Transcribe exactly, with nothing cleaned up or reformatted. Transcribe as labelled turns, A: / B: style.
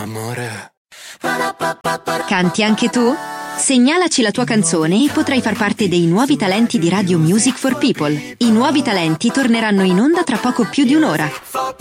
A: Amore.
B: Canti anche tu? Segnalaci la tua canzone e potrai far parte dei nuovi talenti di Radio Music for People. I nuovi talenti torneranno in onda tra poco più di un'ora.